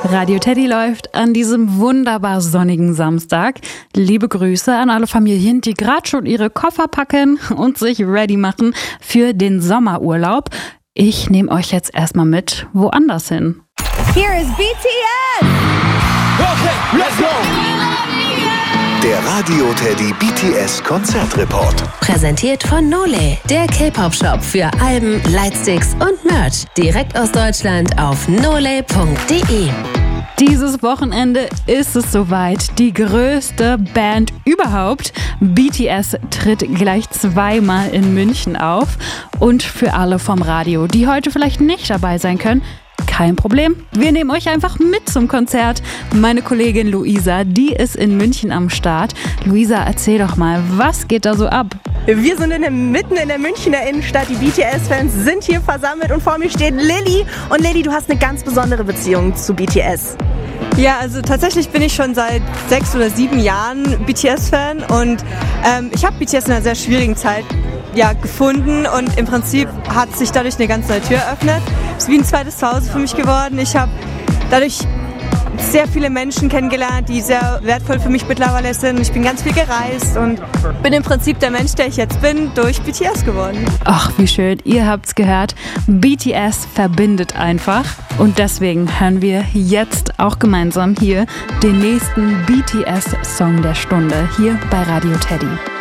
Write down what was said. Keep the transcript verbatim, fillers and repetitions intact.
Radio Teddy läuft an diesem wunderbar sonnigen Samstag. Liebe Grüße an alle Familien, die gerade schon ihre Koffer packen und sich ready machen für den Sommerurlaub. Ich nehme euch jetzt erstmal mit woanders hin. Here is B T S! Okay, let's go! Der Radio Teddy B T S Konzertreport. Präsentiert von Nole, der K-Pop-Shop für Alben, Lightsticks und Merch. Direkt aus Deutschland auf nole punkt de. Dieses Wochenende ist es soweit. Die größte Band überhaupt. B T S tritt gleich zweimal in München auf. Und für alle vom Radio, die heute vielleicht nicht dabei sein können, kein Problem. Wir nehmen euch einfach mit zum Konzert. Meine Kollegin Luisa, die ist in München am Start. Luisa, erzähl doch mal, was geht da so ab? Wir sind in der, mitten in der Münchner Innenstadt. Die B T S-Fans sind hier versammelt und vor mir steht Lilly. Und Lilly, du hast eine ganz besondere Beziehung zu B T S. Ja, also tatsächlich bin ich schon seit sechs oder sieben Jahren B T S-Fan und ähm, ich habe B T S in einer sehr schwierigen Zeit ja, gefunden und im Prinzip hat sich dadurch eine ganz neue Tür eröffnet. Es ist wie ein zweites Zuhause für mich geworden. Ich habe dadurch sehr viele Menschen kennengelernt, die sehr wertvoll für mich mittlerweile sind. Ich bin ganz viel gereist und bin im Prinzip der Mensch, der ich jetzt bin, durch B T S geworden. Ach, wie schön. Ihr habt's gehört. B T S verbindet einfach. Und deswegen hören wir jetzt auch gemeinsam hier den nächsten B T S-Song der Stunde hier bei Radio Teddy.